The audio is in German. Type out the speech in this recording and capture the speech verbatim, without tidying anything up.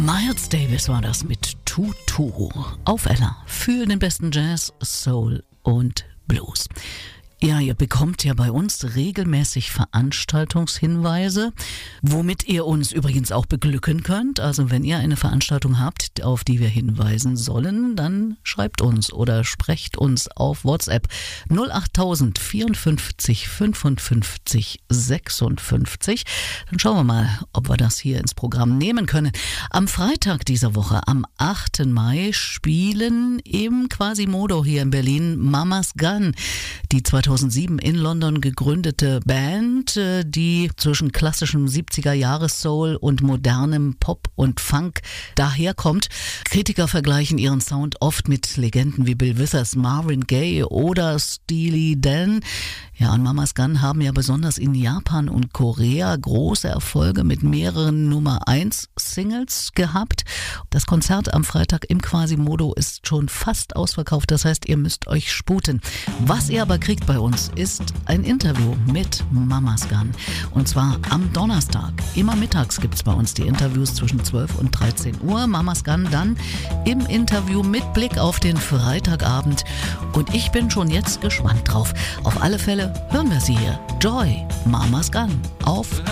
Miles Davis war das mit Tutu auf Ella für den besten Jazz, Soul und Blues. Ja, ihr bekommt ja bei uns regelmäßig Veranstaltungshinweise, womit ihr uns übrigens auch beglücken könnt. Also wenn ihr eine Veranstaltung habt, auf die wir hinweisen sollen, dann schreibt uns oder sprecht uns auf WhatsApp null achttausend vierundfünfzig fünfundfünfzig sechsundfünfzig. Dann schauen wir mal, ob wir das hier ins Programm nehmen können. Am Freitag dieser Woche, am achten Mai, spielen im Quasimodo hier in Berlin Mama's Gun, die zweitausendsieben in London gegründete Band, die zwischen klassischem siebziger-Jahres-Soul und modernem Pop und Funk daherkommt. Kritiker vergleichen ihren Sound oft mit Legenden wie Bill Withers, Marvin Gaye oder Steely Dan. Ja, und Mama's Gun haben ja besonders in Japan und Korea große Erfolge mit mehreren Nummer eins Singles gehabt. Das Konzert am Freitag im Quasimodo ist schon fast ausverkauft, das heißt, ihr müsst euch sputen. Was ihr aber kriegt bei uns ist ein Interview mit Mama's Gun. Und zwar am Donnerstag. Immer mittags gibt es bei uns die Interviews zwischen zwölf und dreizehn Uhr. Mama's Gun dann im Interview mit Blick auf den Freitagabend. Und ich bin schon jetzt gespannt drauf. Auf alle Fälle hören wir sie hier. Joy, Mama's Gun auf